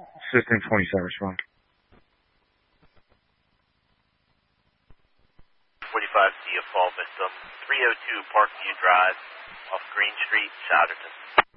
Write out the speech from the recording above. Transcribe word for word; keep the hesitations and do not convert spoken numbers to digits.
System twenty-seven, respond. forty-five C, a fall victim, three oh two Parkview Drive, off Green Street, Souderton.